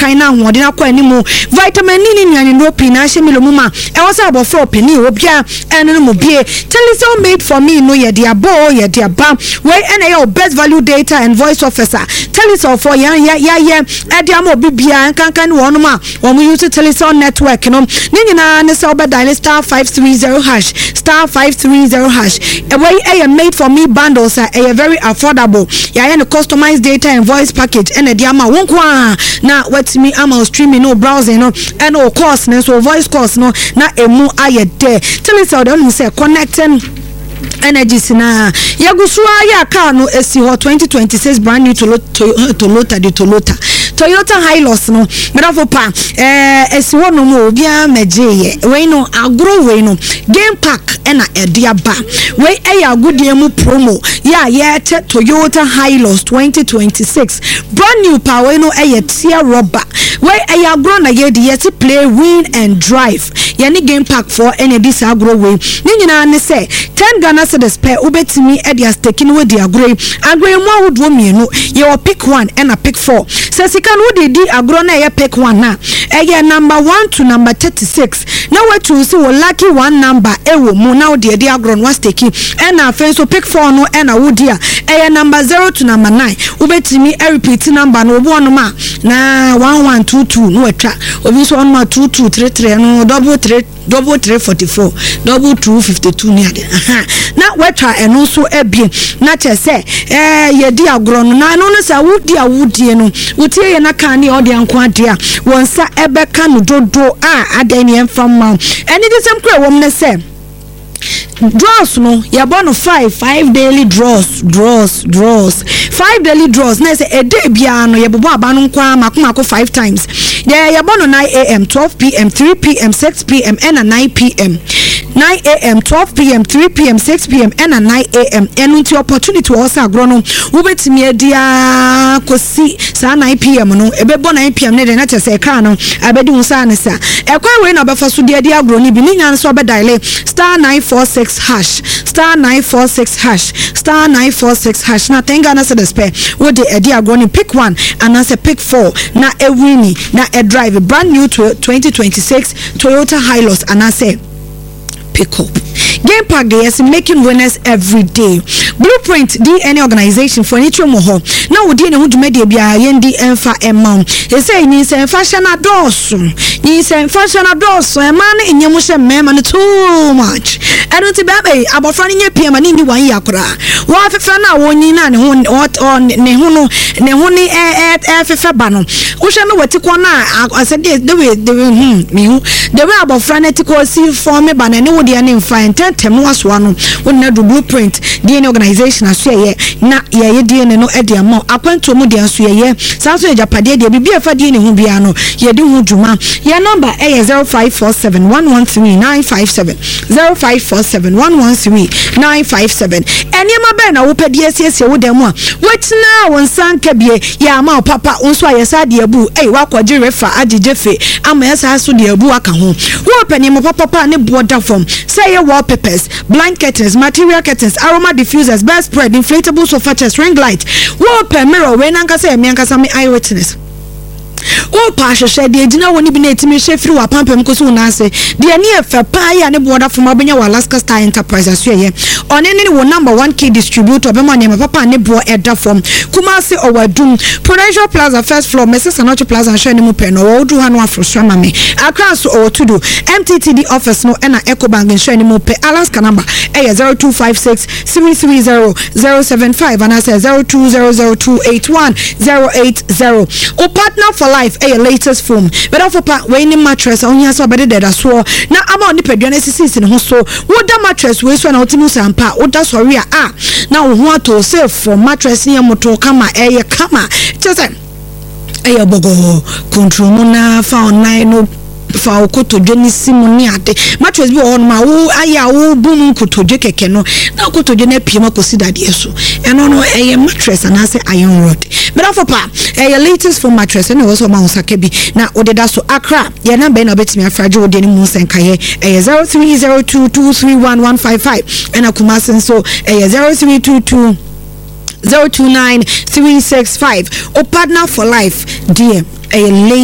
kan na ho de na kwa animu vitamin ni nuane no pi na hye milo muma e wo sa abofo opini obia eno no mobie Telecel made for me no ye dia bo ye dia ba we ena your best value data and voice officer Telecel for ya e dia mo bibia kankan wonu ma wo mu use Telecel network no ni nyina ne se oba dial star 530 hash star 530 hash e we made for me bundles are very affordable ya no customized data and voice package ena dia ma won kwa na what me am streaming no browsing no and no course no so voice course no na emu aye there Telecel don say connecting energy sina yagusua ya car no esi ho 2026 brand new Toyota Hilux no medafo pa esi ho no mo bia meje we no agro we no game park ena ediaba we agudie mu promo ya Toyota Hilux 2026 brand new pa we no tia rubber we agro na ye de play win and drive yani game park for any this agro we ni nyina ne say 10 Ghana cedis per ubetimi edia staking we di agro mu ahodo mienu ye pick 1 and a pick 4 say sika no di agro na ye pick 1 na number 1 to number 36 na we choose wo lucky one number ewo mu na wo di agro no staking and na fe so pick 4 no and a wo dia number 0 to number 9 ubetimi repeat number no obo no ma na 1122 no etwa obi so on ma 2233 no double 344 double 252 ni ade na wetwa eno so ebie na chese ye di agro no na no sa wudi no wutie ye na kan ni ode anko ade a wonsa ebeka no dodo ade ni emfam ma eni de sem kra wom ne se draws no ya bono 5 daily draws 5 daily draws na say a day bia no ye bobo abanu kwa makoma 5 times ya bono 9 am 12 pm 3 pm 6 pm and 9 pm 9 am 12 pm 3 pm 6 pm and 9 am enu ti opportunity also agro no wo betimi adia kosi sa 9 pm no ebebo 9 pm ne de na chese ka no abedi unsa ne sa ekwa we na obefa so de adia agro ni bi ni nyan so obedile star 946 hash star 946 hash star 946 hash na tenga na se despair wo de adia agro ni pick 1 and say pick 4 na ewini na a drive brand new to 2026 Toyota Hilux and say pick up. Game Park Day is making winners every day. Blueprint any organization for nature moho. Now we didn't want to make the yendi enfa amount. They say ni se fashion adoso. Ni se fashion adoso. A man in yamusha man too much. I don't see baby about finding your PM and in 1 year kura. What if na woni na ne what on ne huni febano. Usha no wati kwa na I said the way the way about franetical see for me but no the name fine tem no aso no wonna do blueprint the organization aso ye na ye die ne no e de am akwanto mu de aso ye sanso ejapade de bibia fa de ne hu bia no ye de hu dwuma ye number e 0547113957 0547113957 eniema be na wo pede asiesie wo dem a wetina won sanka bie ya ma papa unso ayesa de abu wakwaje refa ajejefe ama yesa so de abu aka ho wo pene mo papa ne border form say your wallpapers, blanket curtains, material curtains, aroma diffusers, bed spread, inflatable sofa chairs, ring light, wallpaper mirror. When I say me eyewitness. Oh, Pasha said, they didn't want to be named me chef through a pump and Cosunase. They are near for pie and a border from Albania, Alaska Star Enterprise. On any number 1 key distributor, Bemani, Papa, and Nebo at that form. Kumasi or Doom, Prudential Plaza, first floor, Mrs. Anochi Plaza, and Shani Mupen, or Duhanwa for Stramami. Across or to do MTTD office, no, and Echo Bank in Shani Mupe, Alaska number 0256 330 075, and I say 0200281080. O partner for life a latest foam but of a winning mattress on your so better that so now I'm on the pedioness in so what the mattress we so na otimu sampa o da sorry now want to save for mattress near moto kama kama just bogo control na fa online no fa okotoje ni simoni ade mattress bi on ma wo aya wo bum kotoje keke no na kotoje na pie makosi dade so eno no mattress and I say iron rod but of pa latest for mattress and also ma usaka bi na odeda so akra ya number na betimi afraje wo de ni mu senka ye 0302231155 and akumasen so 0322 029365 o partner for life dear